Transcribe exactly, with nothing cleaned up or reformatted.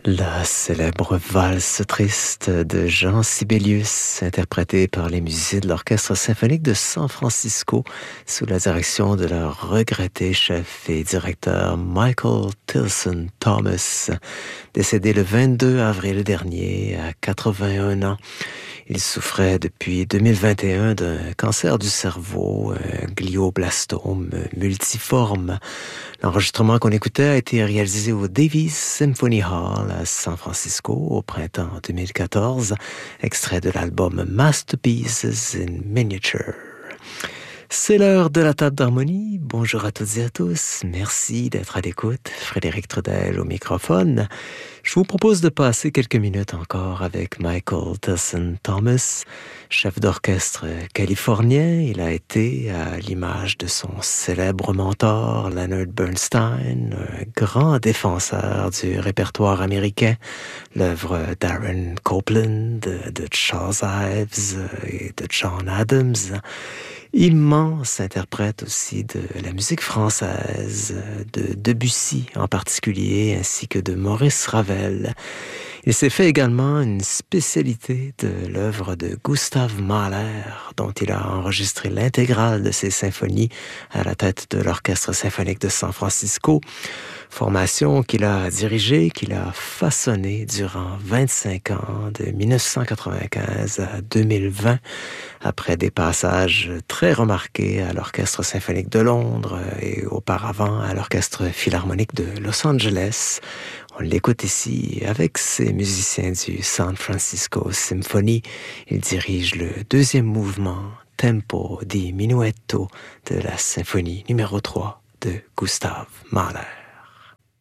La célèbre valse triste de Jean Sibelius, interprétée par les musiciens de l'Orchestre symphonique de San Francisco, sous la direction de leur regretté chef et directeur Michael Tilson Thomas, décédé le vingt-deux avril dernier à quatre-vingt-un ans. Il souffrait depuis deux mille vingt et un d'un cancer du cerveau, un glioblastome multiforme. L'enregistrement qu'on écoutait a été réalisé au Davies Symphony Hall à San Francisco au printemps deux mille quatorze, extrait de l'album Masterpieces in Miniature. C'est l'heure de la table d'harmonie. Bonjour à toutes et à tous. Merci d'être à l'écoute. Frédéric Trudel au microphone. Je vous propose de passer quelques minutes encore avec Michael Tilson Thomas, chef d'orchestre californien. Il a été, à l'image de son célèbre mentor Leonard Bernstein, un grand défenseur du répertoire américain, l'œuvre d'Aaron Copland, de, de Charles Ives et de John Adams. Immense interprète aussi de la musique française, de Debussy en particulier, ainsi que de Maurice Ravel. Il s'est fait également une spécialité de l'œuvre de Gustav Mahler, dont il a enregistré l'intégrale de ses symphonies à la tête de l'Orchestre symphonique de San Francisco, formation qu'il a dirigée, qu'il a façonnée durant vingt-cinq ans, de dix-neuf cent quatre-vingt-quinze à deux mille vingt, après des passages très remarqués à l'Orchestre symphonique de Londres et auparavant à l'Orchestre philharmonique de Los Angeles. On l'écoute ici avec ses musiciens du San Francisco Symphony. Il dirige le deuxième mouvement, Tempo di Minuetto, de la symphonie numéro trois de Gustav Mahler.